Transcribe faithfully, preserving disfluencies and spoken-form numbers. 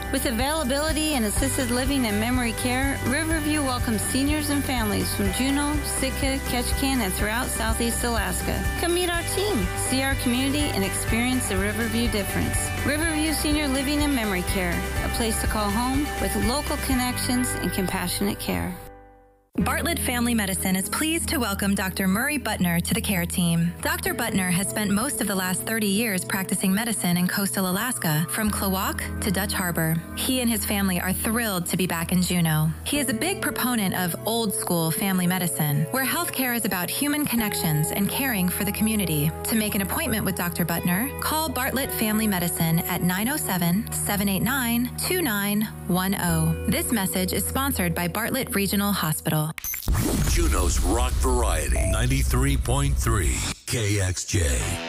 With availability in assisted living and memory care, Riverview welcomes seniors and families from Juneau, Sitka, Ketchikan, and throughout Southeast Alaska. Come meet our team, see our community, and experience the Riverview difference. Riverview Senior Living and Memory Care, a place to call home with local connections and compassionate care. Bartlett Family Medicine is pleased to welcome Doctor Murray Butner to the care team. Doctor Butner has spent most of the last thirty years practicing medicine in coastal Alaska, from Klawock to Dutch Harbor. He and his family are thrilled to be back in Juneau. He is a big proponent of old school family medicine, where healthcare is about human connections and caring for the community. To make an appointment with Doctor Butner, call Bartlett Family Medicine at nine oh seven, seven eight nine, two nine one oh. This message is sponsored by Bartlett Regional Hospital. Juneau's Rock Variety, ninety-three point three K X J.